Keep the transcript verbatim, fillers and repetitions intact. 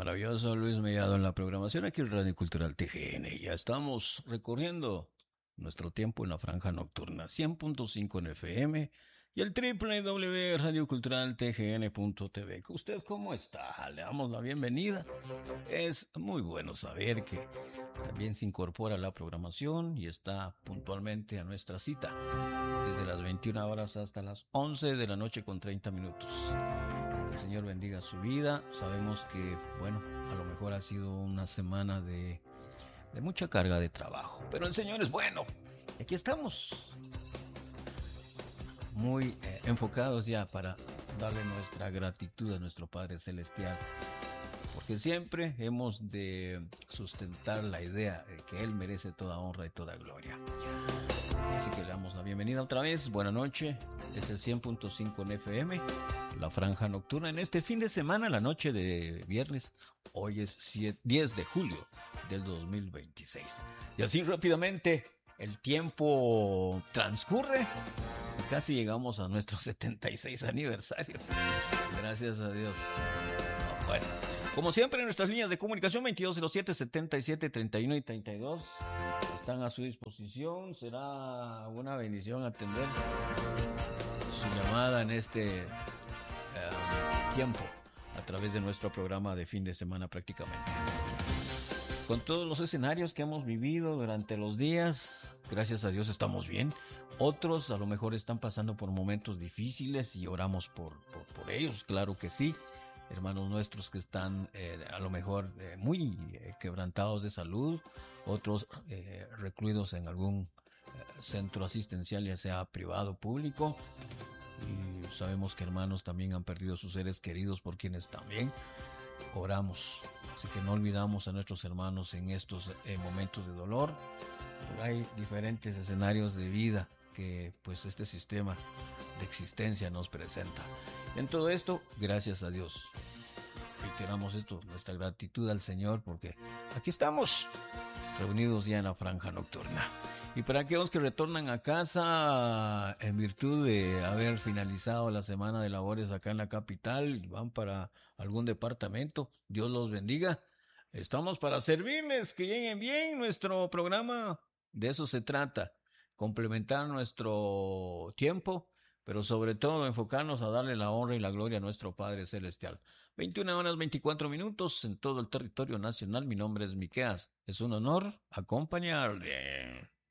Maravilloso Luis Mellado en la programación aquí en Radio Cultural T G N. Ya estamos recorriendo nuestro tiempo en la franja nocturna, cien punto cinco en F M y el doble u doble u doble u punto radio cultural t g n punto t v. ¿Usted cómo está? Le damos la bienvenida. Es muy bueno saber que también se incorpora a la programación y está puntualmente a nuestra cita, desde las veintiuna horas hasta las once de la noche con treinta minutos. Que el Señor bendiga su vida. Sabemos que, bueno, a lo mejor ha sido una semana de, de mucha carga de trabajo, pero el Señor es bueno. Aquí estamos, muy eh, enfocados ya para darle nuestra gratitud a nuestro Padre Celestial, porque siempre hemos de sustentar la idea de que Él merece toda honra y toda gloria. Así que le damos la bienvenida otra vez. Buenas noches. Es el cien punto cinco en F M, la franja nocturna, en este fin de semana, la noche de viernes. Hoy es diez de julio del dos mil veintiséis. Y así rápidamente el tiempo transcurre y casi llegamos a nuestro setenta y seis aniversario. Gracias a Dios. Bueno, como siempre, en nuestras líneas de comunicación veintidós cero siete, setenta y siete, treinta y uno y treinta y dos están a su disposición. Será una bendición atender su llamada en este uh, tiempo a través de nuestro programa de fin de semana prácticamente. Con todos los escenarios que hemos vivido durante los días, gracias a Dios estamos bien. Otros a lo mejor están pasando por momentos difíciles y oramos por, por, por ellos, claro que sí. Hermanos nuestros que están eh, a lo mejor eh, muy eh, quebrantados de salud, otros eh, recluidos en algún eh, centro asistencial, ya sea privado o público. Y sabemos que hermanos también han perdido sus seres queridos, por quienes también oramos. Así que no olvidamos a nuestros hermanos en estos eh, momentos de dolor. Hay diferentes escenarios de vida que pues este sistema de existencia nos presenta. En todo esto, gracias a Dios. Reiteramos esto, nuestra gratitud al Señor, porque aquí estamos, reunidos ya en la franja nocturna. Y para aquellos que retornan a casa en virtud de haber finalizado la semana de labores acá en la capital y van para algún departamento, Dios los bendiga. Estamos para servirles, que lleguen bien nuestro programa. De eso se trata, complementar nuestro tiempo, pero sobre todo enfocarnos a darle la honra y la gloria a nuestro Padre Celestial. veintiuna horas veinticuatro minutos en todo el territorio nacional. Mi nombre es Miqueas. Es un honor acompañarle.